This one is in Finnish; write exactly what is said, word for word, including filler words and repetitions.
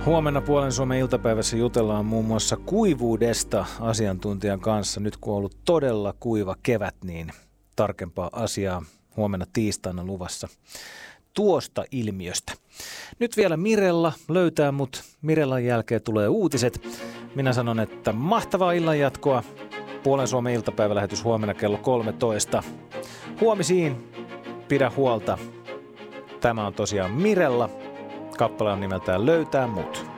Huomenna Puolen Suomen iltapäivässä jutellaan muun muassa kuivuudesta asiantuntijan kanssa. Nyt kun on ollut todella kuiva kevät, niin tarkempaa asiaa huomenna tiistaina luvassa tuosta ilmiöstä. Nyt vielä Mirella löytää mut. Mirellan jälkeen tulee uutiset. Minä sanon, että mahtavaa illanjatkoa. Puolen Suomen iltapäivälähetys huomenna kello kolmetoista. Huomisiin. Pidä huolta. Tämä on tosiaan Mirella. Kappale on nimeltään Löytää mut.